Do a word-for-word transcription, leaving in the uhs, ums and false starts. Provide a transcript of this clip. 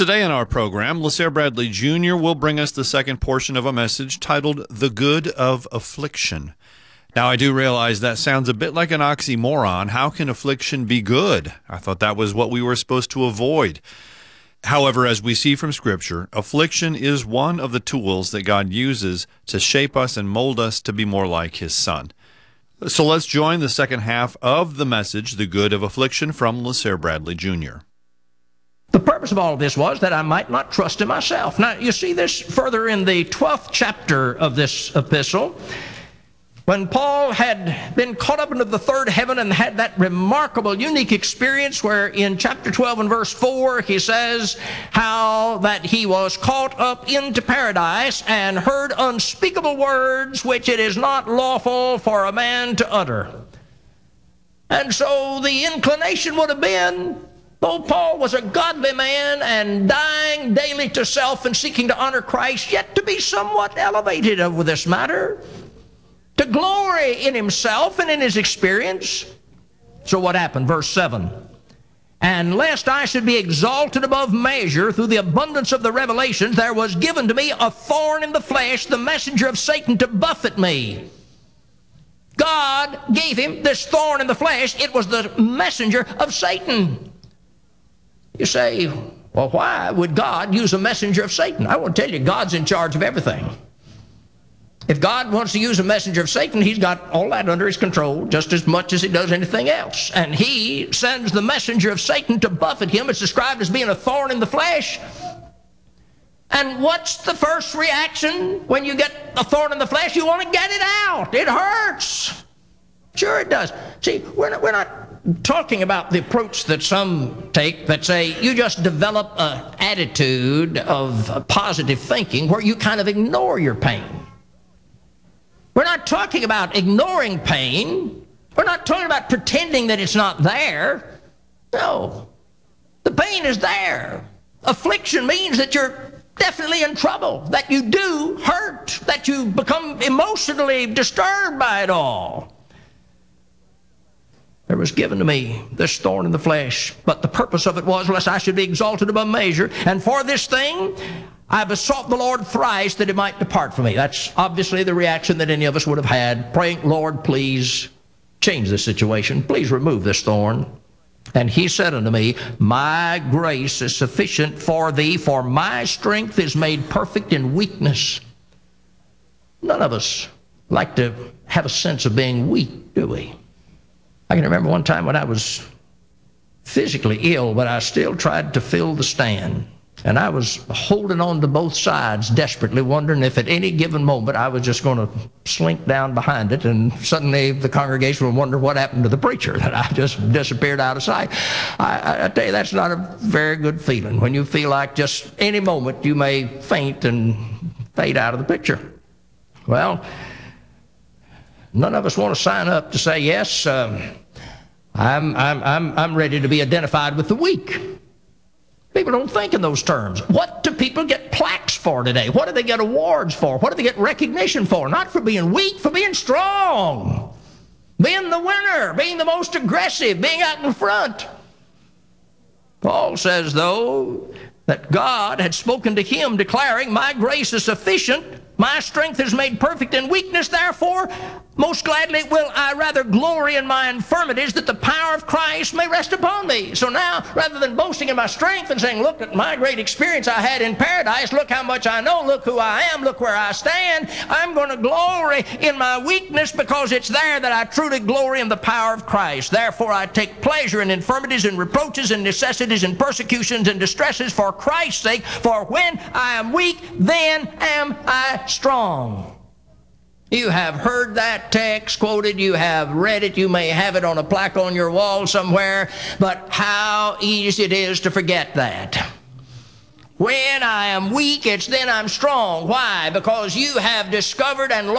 Today in our program, LaSair Bradley Junior will bring us the second portion of a message titled The Good of Affliction. Now, I do realize that sounds a bit like an oxymoron. How can affliction be good? I thought that was what we were supposed to avoid. However, as we see from Scripture, affliction is one of the tools that God uses to shape us and mold us to be more like His Son. So let's join the second half of the message, The Good of Affliction, from LaSair Bradley Junior The purpose of all of this was that I might not trust in myself. Now, you see this further in the twelfth chapter of this epistle, when Paul had been caught up into the third heaven and had that remarkable, unique experience where in chapter twelve and verse four, he says how that he was caught up into paradise and heard unspeakable words which it is not lawful for a man to utter. And so the inclination would have been, though Paul was a godly man and dying daily to self and seeking to honor Christ, yet to be somewhat elevated over this matter, to glory in himself and in his experience. So what happened? Verse seven. And lest I should be exalted above measure through the abundance of the revelations, there was given to me a thorn in the flesh, the messenger of Satan, to buffet me. God gave him this thorn in the flesh. It was the messenger of Satan. You say, well, why would God use a messenger of Satan? I want to tell you, God's in charge of everything. If God wants to use a messenger of Satan, He's got all that under His control just as much as He does anything else. And He sends the messenger of Satan to buffet him. It's described as being a thorn in the flesh. And what's the first reaction when you get a thorn in the flesh? You want to get it out. It hurts. Sure it does. See, we're not, we're not talking about the approach that some take that say you just develop an attitude of positive thinking where you kind of ignore your pain. We're not talking about ignoring pain. We're not talking about pretending that it's not there. No. The pain is there. Affliction means that you're definitely in trouble, that you do hurt, that you become emotionally disturbed by it all. There was given to me this thorn in the flesh, but the purpose of it was lest I should be exalted above measure. And for this thing, I besought the Lord thrice that it might depart from me. That's obviously the reaction that any of us would have had, praying, Lord, please change this situation. Please remove this thorn. And He said unto me, my grace is sufficient for thee, for my strength is made perfect in weakness. None of us like to have a sense of being weak, do we? I can remember one time when I was physically ill, but I still tried to fill the stand. And I was holding on to both sides desperately, wondering if at any given moment I was just going to slink down behind it, and suddenly the congregation would wonder what happened to the preacher, that I just disappeared out of sight. I, I tell you, that's not a very good feeling, when you feel like just any moment you may faint and fade out of the picture. Well, none of us want to sign up to say, yes, um, I'm, I'm, I'm, I'm ready to be identified with the weak. People don't think in those terms. What do people get plaques for today? What do they get awards for? What do they get recognition for? Not for being weak, for being strong, being the winner, being the most aggressive, being out in front. Paul says, though, that God had spoken to him, declaring, my grace is sufficient, my strength is made perfect in weakness, therefore most gladly will I rather glory in my infirmities, that the power of Christ may rest upon me. So now, rather than boasting in my strength and saying, look at my great experience I had in paradise, look how much I know, look who I am, look where I stand, I'm going to glory in my weakness, because it's there that I truly glory in the power of Christ. Therefore I take pleasure in infirmities and reproaches and necessities and persecutions and distresses for Christ's sake, for when I am weak, then am I strong. You have heard that text quoted, you have read it, you may have it on a plaque on your wall somewhere, but how easy it is to forget that. When I am weak, it's then I'm strong. Why? Because you have discovered and learned